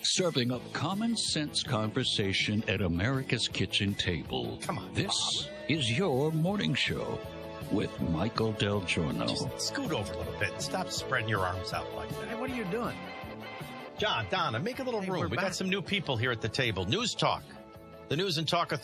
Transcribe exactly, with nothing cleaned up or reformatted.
serving up common sense conversation at America's kitchen table. Come on, This Bob. is your morning show with Michael Del Giorno. Just scoot over a little bit and stop spreading your arms out like that. Hey, what are you doing? John, Donna, make a little Hey, room. we're We back. got some new people here at the table. News Talk. The News and Talk